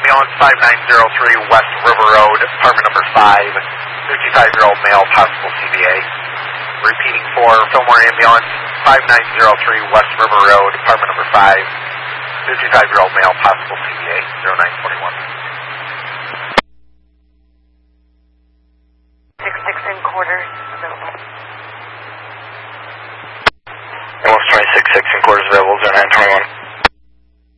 ambulance 5903 West River Road, apartment number 5, 55-year-old male, possible CBA. Repeating for Fillmore ambulance 5903 West River Road, apartment number 5, 55-year-old male, possible CBA, 0921. 66 in quarters available. Ambulance 26 in quarters available, 0921.